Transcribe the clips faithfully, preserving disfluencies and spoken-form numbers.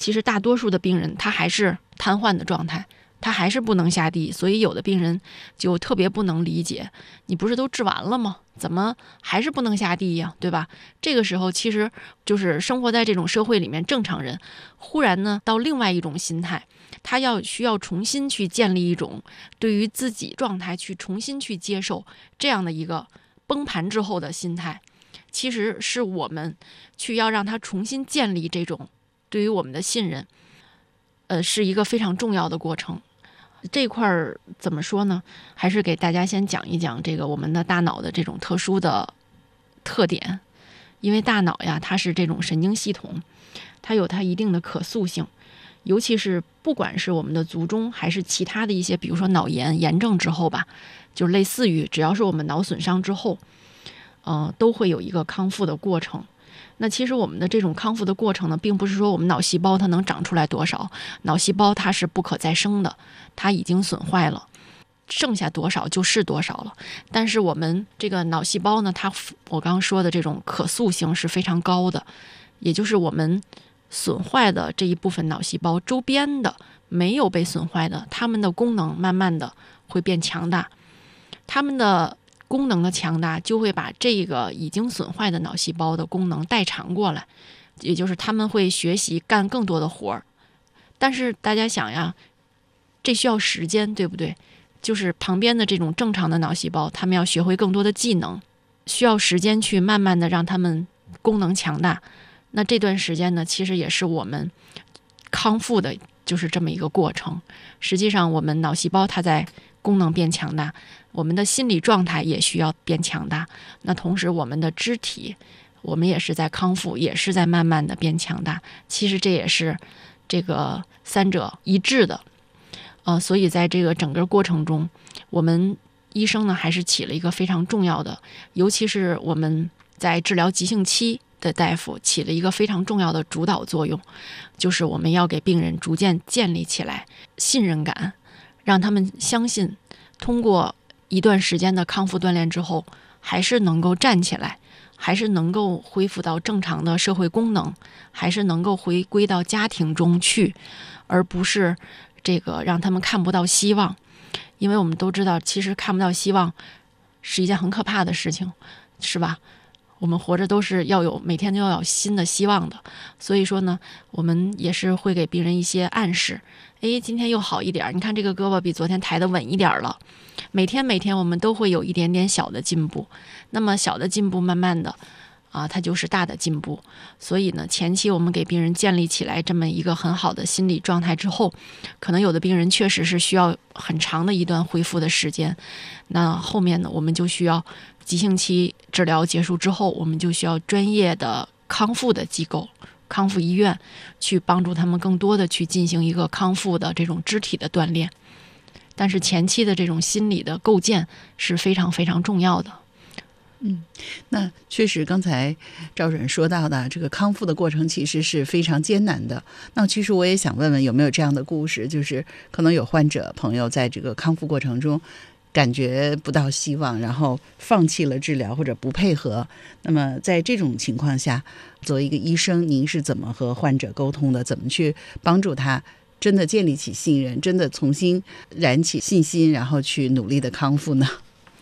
其实大多数的病人他还是瘫痪的状态，他还是不能下地，所以有的病人就特别不能理解，你不是都治完了吗？怎么还是不能下地呀？对吧？这个时候其实就是生活在这种社会里面，正常人忽然呢到另外一种心态，他要需要重新去建立一种对于自己状态去重新去接受这样的一个崩盘之后的心态，其实是我们去要让他重新建立这种对于我们的信任，呃，是一个非常重要的过程。这块儿怎么说呢？还是给大家先讲一讲这个我们的大脑的这种特殊的特点。因为大脑呀，它是这种神经系统，它有它一定的可塑性，尤其是不管是我们的卒中还是其他的一些，比如说脑炎炎症之后吧，就类似于只要是我们脑损伤之后，呃，都会有一个康复的过程。那其实我们的这种康复的过程呢，并不是说我们脑细胞它能长出来多少，脑细胞它是不可再生的，它已经损坏了，剩下多少就是多少了。但是我们这个脑细胞呢，它我刚刚说的这种可塑性是非常高的，也就是我们损坏的这一部分脑细胞周边的没有被损坏的，它们的功能慢慢的会变强大，它们的功能的强大就会把这个已经损坏的脑细胞的功能代偿过来，也就是他们会学习干更多的活儿。但是大家想呀，这需要时间，对不对？就是旁边的这种正常的脑细胞，他们要学会更多的技能，需要时间去慢慢的让他们功能强大。那这段时间呢，其实也是我们康复的就是这么一个过程。实际上我们脑细胞它在功能变强大，我们的心理状态也需要变强大，那同时我们的肢体我们也是在康复，也是在慢慢的变强大。其实这也是这个三者一致的，呃，所以在这个整个过程中，我们医生呢还是起了一个非常重要的，尤其是我们在治疗急性期的大夫起了一个非常重要的主导作用，就是我们要给病人逐渐建立起来信任感，让他们相信通过一段时间的康复锻炼之后，还是能够站起来，还是能够恢复到正常的社会功能，还是能够回归到家庭中去，而不是这个让他们看不到希望。因为我们都知道，其实看不到希望是一件很可怕的事情，是吧？我们活着都是要有每天都要有新的希望的，所以说呢，我们也是会给病人一些暗示。诶，今天又好一点，你看这个胳膊比昨天抬得稳一点了。每天每天我们都会有一点点小的进步，那么小的进步慢慢的啊，它就是大的进步。所以呢，前期我们给病人建立起来这么一个很好的心理状态之后，可能有的病人确实是需要很长的一段恢复的时间。那后面呢，我们就需要急性期治疗结束之后，我们就需要专业的康复的机构、康复医院去帮助他们更多的去进行一个康复的这种肢体的锻炼。但是前期的这种心理的构建是非常非常重要的。 嗯，那确实刚才赵主任说到的这个康复的过程其实是非常艰难的。那其实我也想问问有没有这样的故事，就是可能有患者朋友在这个康复过程中感觉不到希望，然后放弃了治疗或者不配合。那么在这种情况下，作为一个医生，您是怎么和患者沟通的？怎么去帮助他真的建立起信任，真的重新燃起信心，然后去努力的康复呢？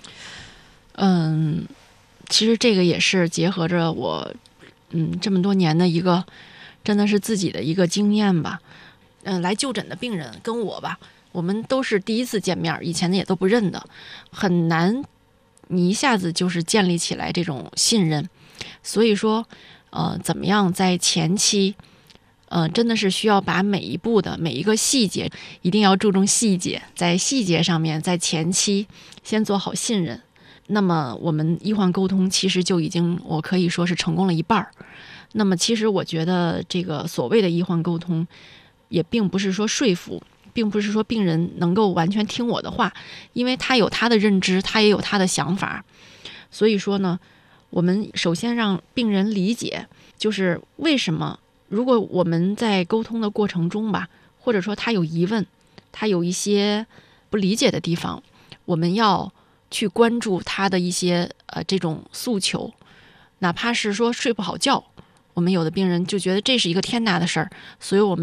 嗯，其实这个也是结合着我嗯这么多年的一个真的是自己的一个经验吧。嗯，来就诊的病人跟我吧，我们都是第一次见面，以前的也都不认得，很难你一下子就是建立起来这种信任。所以说呃，怎么样在前期呃，真的是需要把每一步的每一个细节一定要注重细节，在细节上面在前期先做好信任，那么我们医患沟通其实就已经我可以说是成功了一半。那么其实我觉得这个所谓的医患沟通也并不是说说服，并不是说病人能够完全听我的话，因为他有他的认知，他也有他的想法。所以说呢，我们首先让病人理解，就是为什么如果我们在沟通的过程中吧，或者说他有疑问，他有一些不理解的地方，我们要去关注他的一些呃这种诉求。哪怕是说睡不好觉，我们有的病人就觉得这是一个天大的事儿，所以我们